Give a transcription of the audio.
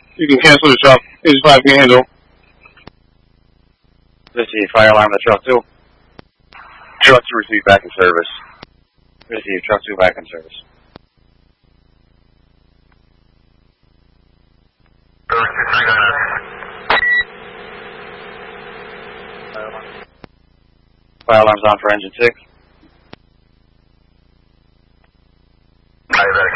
You can cancel the truck. 85 can handle. Receive fire alarm to truck 2. Truck 2 receive back in service. Receive truck 2 back in service. Fire alarm's on for engine 6.